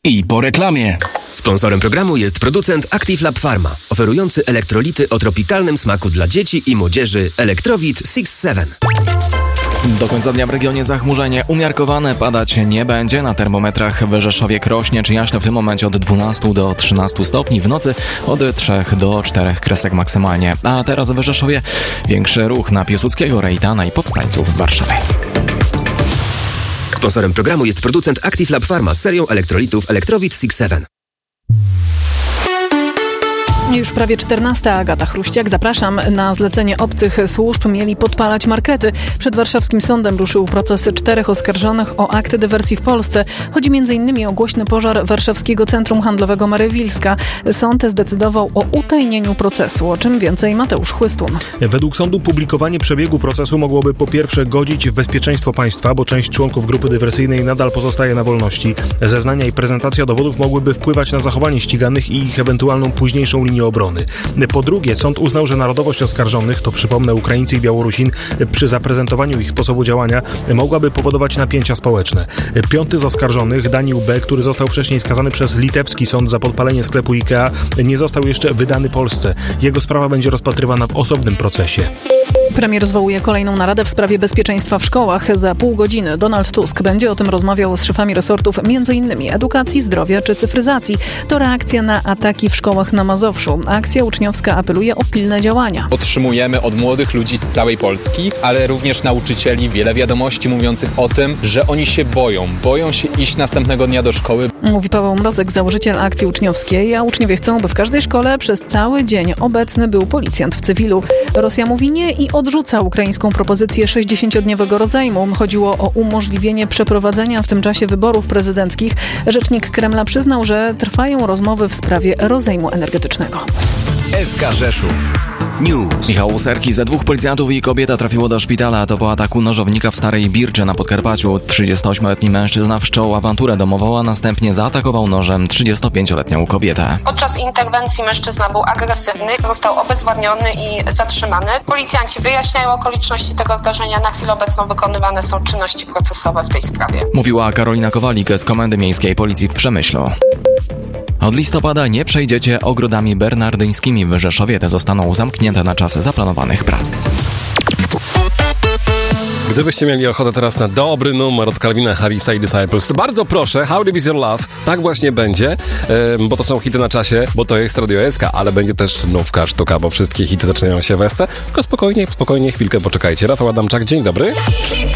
I po reklamie. Sponsorem programu jest producent Active Lab Pharma, oferujący elektrolity o tropikalnym smaku dla dzieci i młodzieży Electrowit 6-7. Do końca dnia w regionie zachmurzenie umiarkowane, padać nie będzie. Na termometrach w Rzeszowie, Krośnie czy Jaśno w tym momencie od 12 do 13 stopni, w nocy od 3 do 4 kresek maksymalnie. A teraz w Rzeszowie większy ruch na Piłsudskiego, Rejtana i Powstańców w Warszawie. Sponsorem programu jest producent Active Lab Pharma z serią elektrolitów Electrowit 6-7. Już prawie 14. Agata Chruściak. Zapraszam. Na zlecenie obcych służb mieli podpalać markety. Przed warszawskim sądem ruszył proces 4 oskarżonych o akty dywersji w Polsce. Chodzi m.in. o głośny pożar warszawskiego centrum handlowego Marewilska. Sąd zdecydował o utajnieniu procesu. O czym więcej Mateusz Chłystun. Według sądu publikowanie przebiegu procesu mogłoby po pierwsze godzić w bezpieczeństwo państwa, bo część członków grupy dywersyjnej nadal pozostaje na wolności. Zeznania i prezentacja dowodów mogłyby wpływać na zachowanie ściganych i ich ewentualną późniejszą linię obrony. Po drugie, sąd uznał, że narodowość oskarżonych, to przypomnę Ukraińcy i Białorusin, przy zaprezentowaniu ich sposobu działania mogłaby powodować napięcia społeczne. 5 z oskarżonych, Daniel B., który został wcześniej skazany przez litewski sąd za podpalenie sklepu IKEA, nie został jeszcze wydany Polsce. Jego sprawa będzie rozpatrywana w osobnym procesie. Premier zwołuje kolejną naradę w sprawie bezpieczeństwa w szkołach. Za pół godziny Donald Tusk będzie o tym rozmawiał z szefami resortów m.in. edukacji, zdrowia czy cyfryzacji. To reakcja na ataki w szkołach na Mazowszu. Akcja uczniowska apeluje o pilne działania. Otrzymujemy od młodych ludzi z całej Polski, ale również nauczycieli wiele wiadomości mówiących o tym, że oni się boją się iść następnego dnia do szkoły. Mówi Paweł Mrozek, założyciel akcji uczniowskiej, a uczniowie chcą, by w każdej szkole przez cały dzień obecny był policjant w cywilu. Rosja mówi nie i odrzuca ukraińską propozycję 60-dniowego rozejmu. Chodziło o umożliwienie przeprowadzenia w tym czasie wyborów prezydenckich. Rzecznik Kremla przyznał, że trwają rozmowy w sprawie rozejmu energetycznego. SK Rzeszów News. Michał Łuserki, ze 2 policjantów i kobieta trafiło do szpitala. To po ataku nożownika w Starej Birczy na Podkarpaciu. 38-letni mężczyzna wszczął awanturę domową, a następnie zaatakował nożem 35-letnią kobietę. Podczas interwencji mężczyzna był agresywny, został obezwładniony i zatrzymany. Policjanci wyjaśniają okoliczności tego zdarzenia. Na chwilę obecną wykonywane są czynności procesowe w tej sprawie. Mówiła Karolina Kowalik z Komendy Miejskiej Policji w Przemyślu. Od listopada nie przejdziecie ogrodami bernardyńskimi w Rzeszowie. Te zostaną zamknięte na czas zaplanowanych prac. Gdybyście mieli ochotę teraz na dobry numer od Calvina Harrisa i Disciples, to bardzo proszę, How Deep Is Your Love, tak właśnie będzie, bo to są hity na czasie, bo to jest Radio SK, ale będzie też nówka sztuka, bo wszystkie hity zaczynają się w SC. Tylko spokojnie, chwilkę poczekajcie. Rafał Adamczak, dzień dobry.